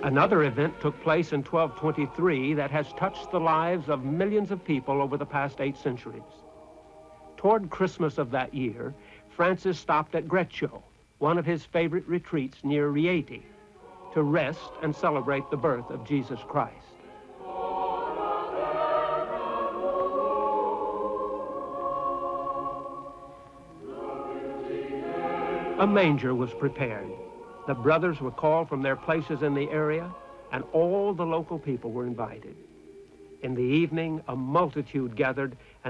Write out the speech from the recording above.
Another event took place in 1223 that has touched the lives of millions of people over the past 8 centuries. Toward Christmas of that year, Francis stopped at Greccio, one of his favorite retreats near Rieti, to rest and celebrate the birth of Jesus Christ. A manger was prepared. The brothers were called from their places in the area, and all the local people were invited. In the evening, a multitude gathered, and